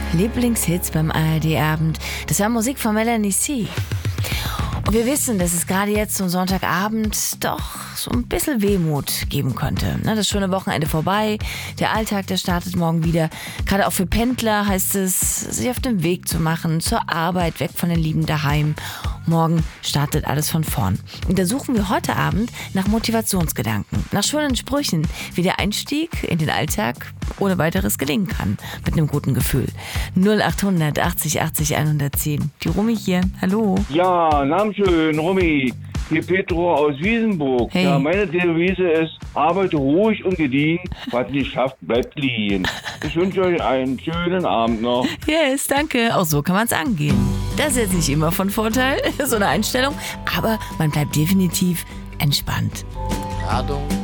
Lieblingshits beim ARD-Abend. Das war Musik von Melanie C. Und wir wissen, dass es gerade jetzt zum Sonntagabend doch so ein bisschen Wehmut geben könnte. Das schöne Wochenende vorbei, der Alltag, der startet morgen wieder. Gerade auch für Pendler heißt es, sich auf den Weg zu machen, zur Arbeit, weg von den Lieben daheim. Morgen startet alles von vorn. Und da suchen wir heute Abend nach Motivationsgedanken, nach schönen Sprüchen, wie der Einstieg in den Alltag ohne weiteres gelingen kann, mit einem guten Gefühl. 0800 80 80 110. Die Romy hier, hallo. Ja, Namensschön, Romy. Hier Petro aus Wiesenburg. Hey. Ja, meine Devise ist, arbeite ruhig und gediegen, was nicht schafft, bleibt liegen. Ich wünsche euch einen schönen Abend noch. Yes, danke. Auch so kann man es angehen. Das ist jetzt nicht immer von Vorteil, so eine Einstellung, aber man bleibt definitiv entspannt. Ladung